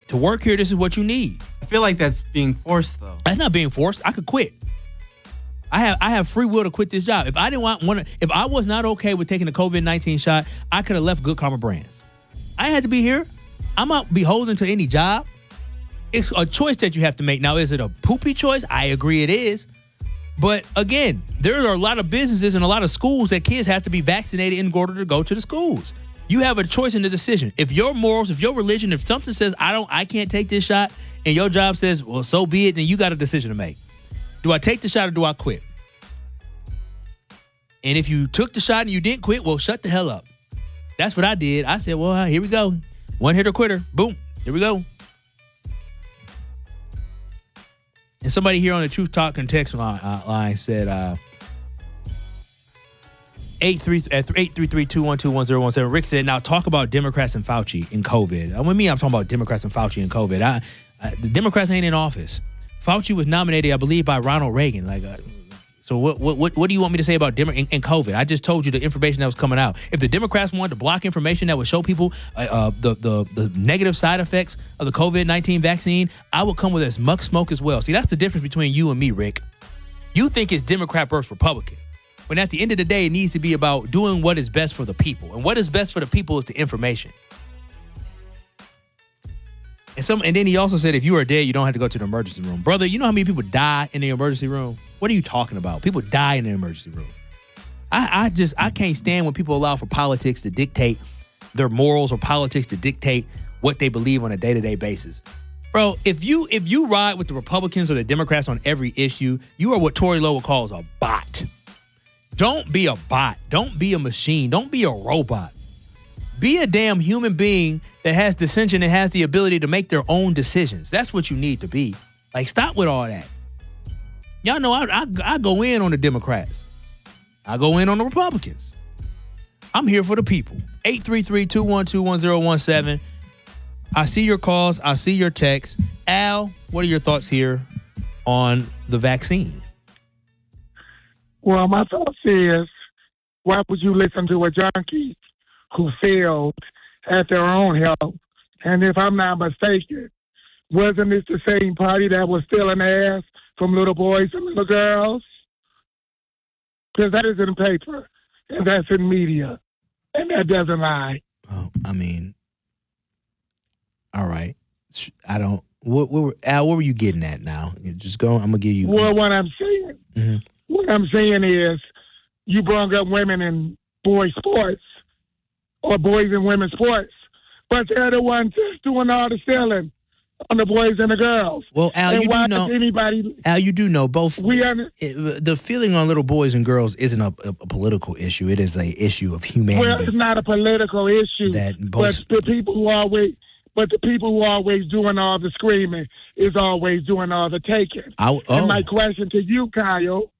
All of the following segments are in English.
To work here, this is what you need. I feel like that's being forced, though. That's not being forced. I could quit. I have free will to quit this job. If I didn't if I was not okay with taking the COVID-19 shot, I could have left Good Karma Brands. I had to be here. I'm not beholden to any job. It's a choice that you have to make. Now, is it a poopy choice? I agree it is. But again, there are a lot of businesses and a lot of schools that kids have to be vaccinated in order to go to the schools. You have a choice in the decision. If your morals, if your religion, if something says I can't take this shot, and your job says, well, so be it, then you got a decision to make. Do I take the shot or do I quit? And if you took the shot and you didn't quit, well, shut the hell up. That's what I did. I said, well, here we go. One hitter quitter. Boom. Here we go. And somebody here on the Truth Talk text line said, 833-212-1017. Rick said, now talk about Democrats and Fauci in COVID. With me, I'm talking about Democrats and Fauci in COVID. The Democrats ain't in office. Fauci was nominated, I believe, by Ronald Reagan. So what do you want me to say about in COVID? I just told you the information that was coming out. If the Democrats wanted to block information that would show people the negative side effects of the COVID-19 vaccine, I would come with as much smoke as well. See, that's the difference between you and me, Rick. You think it's Democrat versus Republican. When at the end of the day, it needs to be about doing what is best for the people. And what is best for the people is the information. And then he also said, if you are dead, you don't have to go to the emergency room. Brother, you know how many people die in the emergency room? What are you talking about? People die in the emergency room. I can't stand when people allow for politics to dictate their morals or politics to dictate what they believe on a day-to-day basis. Bro, if you ride with the Republicans or the Democrats on every issue, you are what Tory Lowe calls a bot. Don't be a bot. Don't be a machine. Don't be a robot. Be a damn human being that has dissension and has the ability to make their own decisions. That's what you need to be. Stop with all that. Y'all know I go in on the Democrats. I go in on the Republicans. I'm here for the people. 833-212-1017. I see your calls. I see your texts. Al, what are your thoughts here on the vaccine? Well, my thoughts is, why would you listen to a junkie who failed at their own health? And if I'm not mistaken, wasn't this the same party that was stealing ass from little boys and little girls? Because that is in paper, and that's in media, and that doesn't lie. Oh, I mean, all right. I don't. Al, what were you getting at now? Just go. I'm gonna give you. Well, what I'm saying. Mm-hmm. What I'm saying is, you brought up women in boys sports or boys and women's sports, but they're the ones that's doing all the stealing on the boys and the girls. Well, Al, and you do know. Al, you do know both. The feeling on little boys and girls isn't a political issue. It is an issue of humanity. Well, it's not a political issue. But the people who always doing all the screaming is always doing all the taking. And my question to you, Kyle.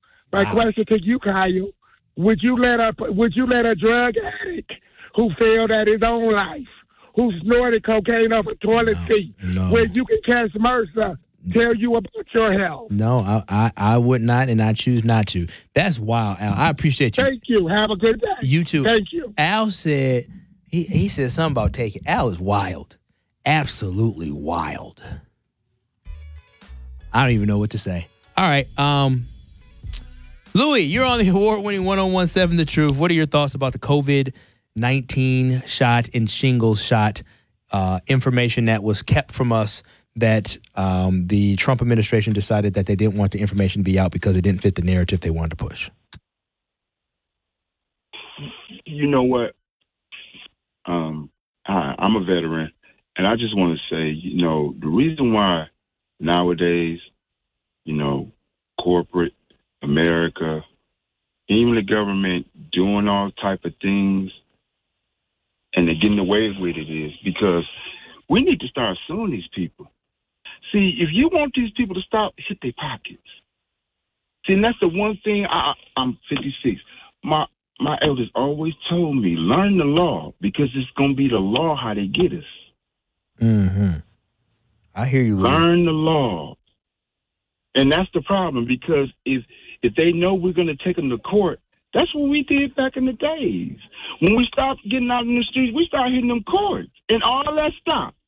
Would you let a drug addict who failed at his own life, who snorted cocaine off a toilet seat, where you can catch MRSA, tell you about your health? No, I would not, and I choose not to. That's wild, Al. I appreciate you. Thank you. Have a good day. You too. Thank you. Al said, he said something about taking. Al is wild. Absolutely wild. I don't even know what to say. All right. Louis, you're on the award-winning 1017 The Truth. What are your thoughts about the COVID-19 shot and shingles shot information that was kept from us that the Trump administration decided that they didn't want the information to be out because it didn't fit the narrative they wanted to push? You know what? I'm a veteran, and I just want to say, the reason why nowadays, corporate America, even the government doing all type of things and they're getting away with it is because we need to start suing these people. See, if you want these people to stop, hit their pockets. See, and that's the one thing. I'm 56. My elders always told me, learn the law because it's going to be the law how they get us. Mm-hmm. I hear you. Learn the law. And that's the problem because if they know we're going to take them to court, that's what we did back in the days. When we stopped getting out in the streets, we started hitting them courts, and all that stopped.